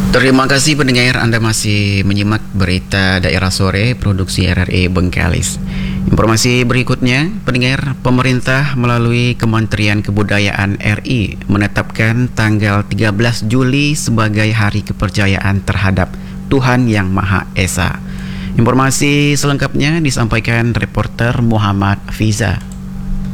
Terima kasih pendengar, Anda masih menyimak berita daerah sore produksi RRI Bengkalis. Informasi berikutnya, pendengar, pemerintah melalui Kementerian Kebudayaan RI menetapkan tanggal 13 Juli sebagai Hari Kepercayaan terhadap Tuhan Yang Maha Esa. Informasi selengkapnya disampaikan reporter Muhammad Fiza.